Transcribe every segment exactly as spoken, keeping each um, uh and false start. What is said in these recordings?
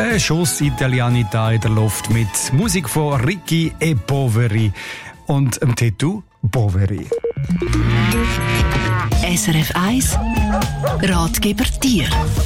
Ein Schuss Italianita in der Luft mit Musik von Ricky e Poveri und dem Titel Poveri. S R F eins Ratgeber Tier.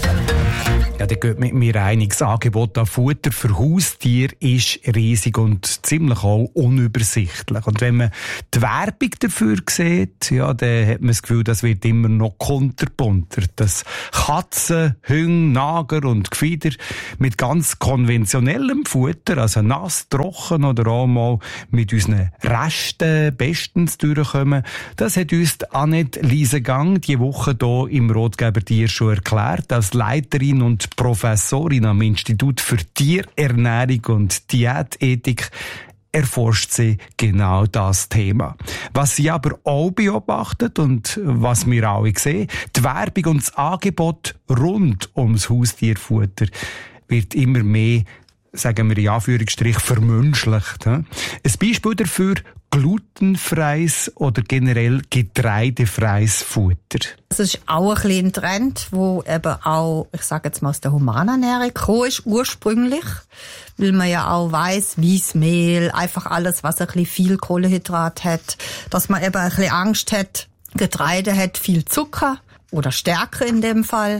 Ja, da geht mit mir einig. Das Angebot an Futter für Haustiere ist riesig und ziemlich auch unübersichtlich. Und wenn man die Werbung dafür sieht, ja, dann hat man das Gefühl, das wird immer noch kunterbunter. Dass Katzen, Hunde, Nager und Gefieder mit ganz konventionellem Futter, also nass, trocken oder auch mal mit unseren Resten bestens durchkommen, das hat uns Annette Liesegang diese Woche hier im Ratgeber Tier schon erklärt, als Leiterin und Professorin am Institut für Tierernährung und Diätethik erforscht sie genau das Thema. Was sie aber auch beobachtet und was wir alle sehen, die Werbung und das Angebot rund ums Haustierfutter wird immer mehr, sagen wir in Anführungsstrich, vermenschlicht. Ein Beispiel dafür: glutenfreies oder generell getreidefreies Futter. Das ist auch ein bisschen ein Trend, wo eben auch, ich sage jetzt mal, aus der Humanernährung gekommen ist, ursprünglich. Weil man ja auch weiss, Weissmehl, einfach alles, was ein bisschen viel Kohlenhydrat hat, dass man eben ein bisschen Angst hat, Getreide hat viel Zucker oder Stärke in dem Fall.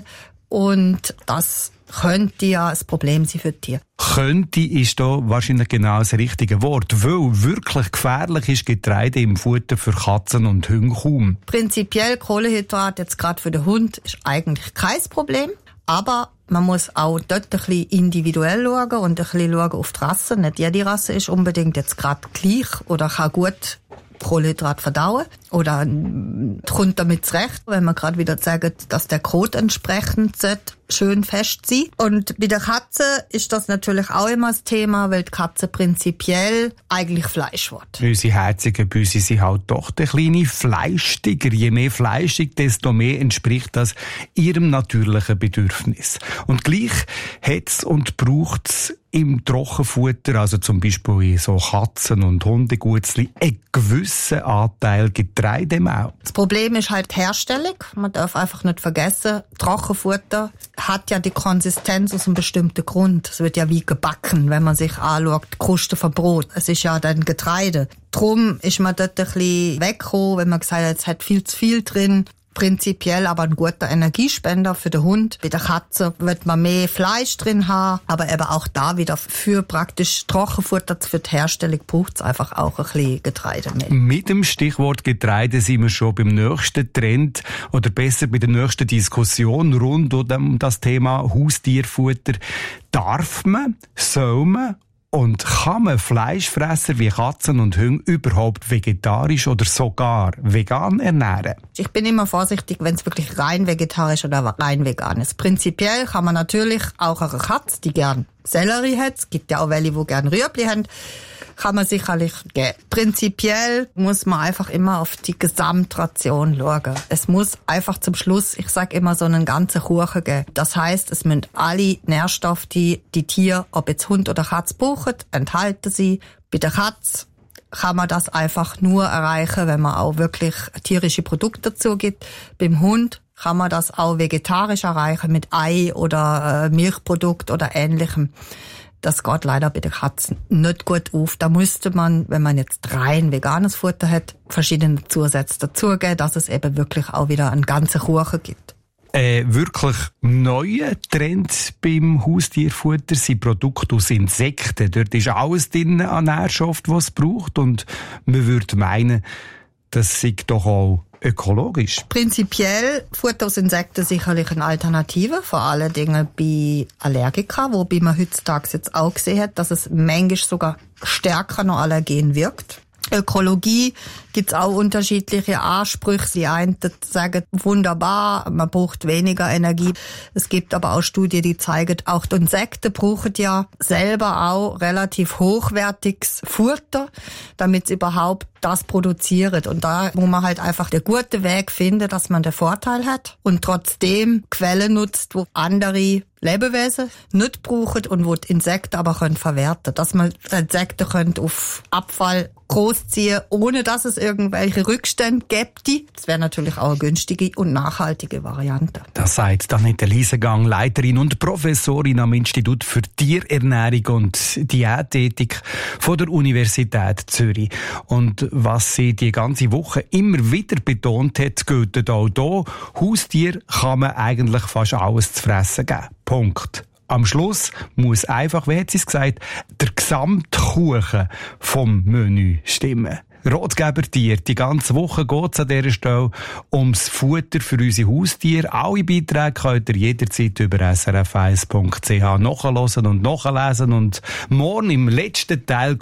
Und das könnte ja ein Problem sein für die Tiere. Könnte ist da wahrscheinlich genau das richtige Wort, weil wirklich gefährlich ist Getreide im Futter für Katzen und Hunde kaum. Prinzipiell Kohlenhydrat jetzt gerade für den Hund ist eigentlich kein Problem, aber man muss auch dort ein bisschen individuell schauen und ein bisschen schauen auf die Rasse. Nicht jede Rasse ist unbedingt jetzt gerade gleich oder kann gut Kohlenhydrat verdauen oder kommt damit zurecht, wenn man gerade wieder sagt, dass der Kot entsprechend schön fest sein. Und bei der Katze ist das natürlich auch immer das Thema, weil die Katze prinzipiell eigentlich Fleisch will. Unsere herzigen Büsi sind halt doch der kleine Fleischtiger. Je mehr fleischig, desto mehr entspricht das ihrem natürlichen Bedürfnis. Und gleich hat's und braucht's im Trockenfutter, also zum Beispiel in so Katzen- und Hundegutzli, einen gewissen Anteil Getreidemehl. Das Problem ist halt die Herstellung. Man darf einfach nicht vergessen, Trockenfutter hat ja die Konsistenz aus einem bestimmten Grund. Es wird ja wie gebacken, wenn man sich anschaut, die Kruste vom Brot. Es ist ja dann Getreide. Drum ist man dort ein bisschen weggekommen, wenn man gesagt hat, es hat viel zu viel drin. Prinzipiell aber ein guter Energiespender für den Hund. Bei der Katze wird man mehr Fleisch drin haben, aber eben auch da wieder für praktisch Trockenfutter, für die Herstellung braucht es einfach auch ein bisschen Getreidemehl. Mit dem Stichwort Getreide sind wir schon beim nächsten Trend oder besser bei der nächsten Diskussion rund um das Thema Haustierfutter. Darf man, soll man und kann man Fleischfresser wie Katzen und Hunde überhaupt vegetarisch oder sogar vegan ernähren? Ich bin immer vorsichtig, wenn es wirklich rein vegetarisch oder rein vegan ist. Prinzipiell kann man natürlich auch eine Katze, die gern Sellerie hat, es gibt ja auch welche, die gern Rüebli haben, kann man sicherlich geben. Prinzipiell muss man einfach immer auf die Gesamtration schauen. Es muss einfach zum Schluss, ich sage immer, so einen ganzen Kuchen geben. Das heisst, es müssen alle Nährstoffe, die die Tiere, ob jetzt Hund oder Katze brauchen, enthalten sie. Bei der Katze kann man das einfach nur erreichen, wenn man auch wirklich tierische Produkte dazu gibt. Beim Hund kann man das auch vegetarisch erreichen mit Ei oder äh, Milchprodukt oder Ähnlichem. Das geht leider bei den Katzen nicht gut auf. Da müsste man, wenn man jetzt rein veganes Futter hat, verschiedene Zusätze dazugeben, dass es eben wirklich auch wieder einen ganzen Kuchen gibt. Äh, wirklich neue Trend beim Haustierfutter sind Produkte aus Insekten. Dort ist alles drin an Nährstoffen, was es braucht. Und man würde meinen, das sei doch auch ökologisch. Prinzipiell Futter aus Insekten sicherlich eine Alternative, vor allen Dingen bei Allergikern, wobei man heutzutage jetzt auch gesehen hat, dass es manchmal sogar stärker noch Allergen wirkt. Ökologie gibt's auch unterschiedliche Ansprüche. Die einen sagen, wunderbar, man braucht weniger Energie. Es gibt aber auch Studien, die zeigen, auch die Insekten brauchen ja selber auch relativ hochwertiges Futter, damit sie überhaupt das produzieren. Und da muss man halt einfach den guten Weg finden, dass man den Vorteil hat und trotzdem Quellen nutzt, wo andere Lebewesen nicht brauchen und wo die Insekten aber können verwerten. Dass man Insekten können auf Abfall großziehen, ohne dass es irgendwelche Rückstände gäbe. Das wäre natürlich auch eine günstige und nachhaltige Variante. Das sagt Annette Liesegang, Leiterin und Professorin am Institut für Tierernährung und Diätethik von der Universität Zürich. Und was sie die ganze Woche immer wieder betont hat, gilt auch hier: Haustier kann man eigentlich fast alles zu fressen geben. Punkt. Am Schluss muss einfach, wie hat sie es gesagt, der Gesamtkuchen vom Menü stimmen. Ratgebertier. Die ganze Woche geht es an dieser Stelle ums Futter für unsere Haustiere. Alle Beiträge könnt ihr jederzeit über s r f eins punkt c h nachhören und nachlesen. Und morgen im letzten Teil